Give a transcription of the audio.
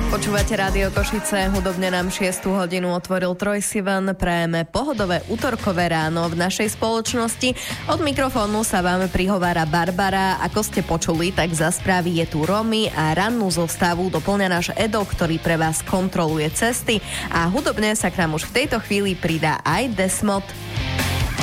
Počúvate Rádio Košice, hudobne nám 6. hodinu otvoril Troy Sivan. Prajeme pohodové utorkové ráno v našej spoločnosti. Od mikrofónu sa vám prihovára Barbara. Ako ste počuli, tak za správy je tu Romy a rannú zostavu doplňa náš Edo, ktorý pre vás kontroluje cesty. A hudobne sa k nám už v tejto chvíli pridá aj Desmod.